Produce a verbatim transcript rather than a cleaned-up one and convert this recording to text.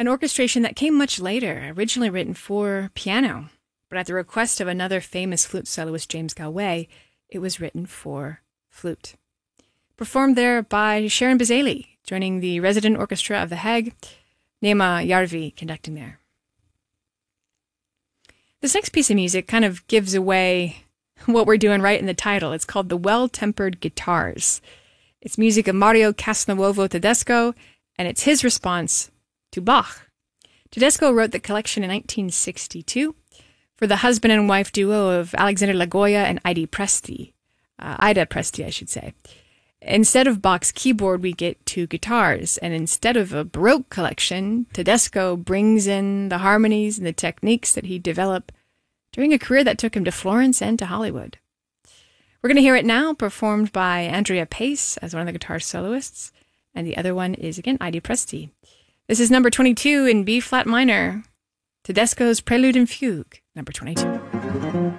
an orchestration that came much later, originally written for piano, but at the request of another famous flute soloist, James Galway, it was written for flute. Performed there by Sharon Bazali, joining the resident orchestra of The Hague, Nema Järvi conducting there. This next piece of music kind of gives away what we're doing right in the title. It's called The Well-Tempered Guitars. It's music of Mario Castronuovo Tedesco, and it's his response to Bach. Tedesco wrote the collection in nineteen sixty-two for the husband and wife duo of Alexander Lagoya and Ida Presti. Uh, Ida Presti, I should say. Instead of Bach's keyboard, we get two guitars, and instead of a Baroque collection, Tedesco brings in the harmonies and the techniques that he developed during a career that took him to Florence and to Hollywood. We're going to hear it now, performed by Andrea Pace as one of the guitar soloists, and the other one is, again, Ida Presti. This is number twenty-two in B-flat minor, Tedesco's Prelude and Fugue, number twenty-two.